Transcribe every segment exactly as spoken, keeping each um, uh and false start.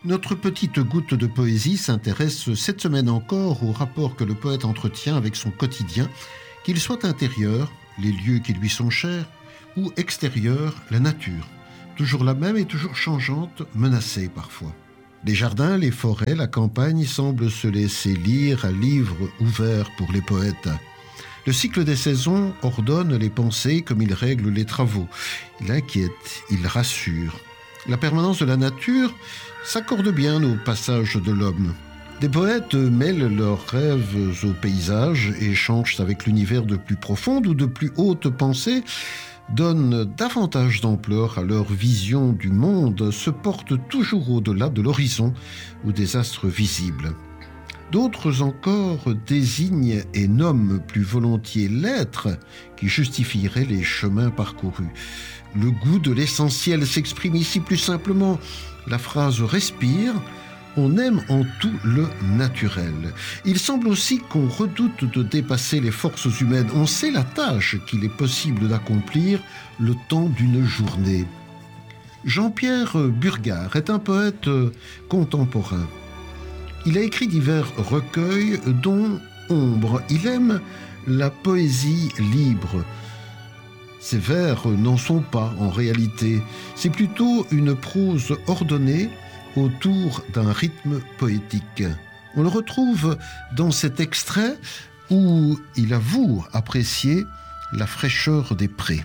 Notre petite goutte de poésie s'intéresse cette semaine encore au rapport que le poète entretient avec son quotidien, qu'il soit intérieur, les lieux qui lui sont chers, ou extérieur, la nature, toujours la même et toujours changeante, menacée parfois. Les jardins, les forêts, la campagne semblent se laisser lire à livre ouvert pour les poètes. Le cycle des saisons ordonne les pensées comme il règle les travaux. Il inquiète, il rassure. La permanence de la nature s'accorde bien au passage de l'homme. Des poètes mêlent leurs rêves au paysage, échangent avec l'univers de plus profonde ou de plus haute pensée, donnent davantage d'ampleur à leur vision du monde, se portent toujours au-delà de l'horizon ou des astres visibles. D'autres encore désignent et nomment plus volontiers l'être qui justifierait les chemins parcourus. Le goût de l'essentiel s'exprime ici plus simplement. La phrase respire, on aime en tout le naturel. Il semble aussi qu'on redoute de dépasser les forces humaines. On sait la tâche qu'il est possible d'accomplir le temps d'une journée. Jean-Pierre Burgard est un poète contemporain. Il a écrit divers recueils, dont Ombre. Il aime la poésie libre. Ses vers n'en sont pas en réalité. C'est plutôt une prose ordonnée autour d'un rythme poétique. On le retrouve dans cet extrait où il avoue apprécier la fraîcheur des prés.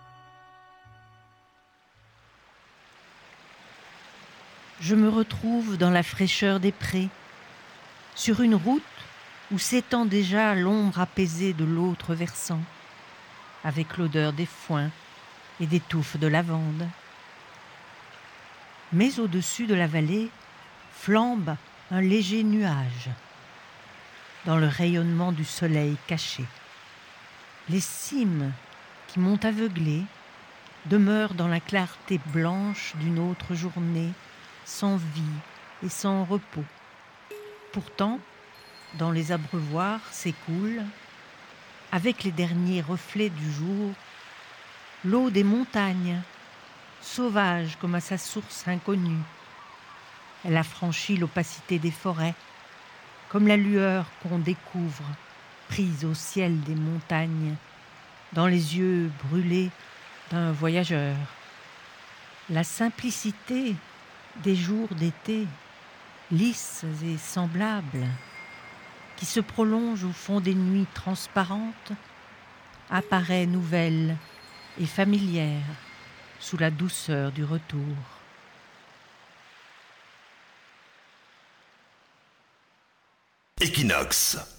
Je me retrouve dans la fraîcheur des prés, sur une route où s'étend déjà l'ombre apaisée de l'autre versant, avec l'odeur des foins et des touffes de lavande. Mais au-dessus de la vallée flambe un léger nuage, dans le rayonnement du soleil caché. Les cimes qui m'ont aveuglé demeurent dans la clarté blanche d'une autre journée, sans vie et sans repos. Pourtant, dans les abreuvoirs s'écoule, avec les derniers reflets du jour, l'eau des montagnes, sauvage comme à sa source inconnue. Elle a franchi l'opacité des forêts, comme la lueur qu'on découvre, prise au ciel des montagnes, dans les yeux brûlés d'un voyageur. La simplicité des jours d'été, lisses et semblables, qui se prolongent au fond des nuits transparentes, apparaît nouvelle et familière sous la douceur du retour. Equinox.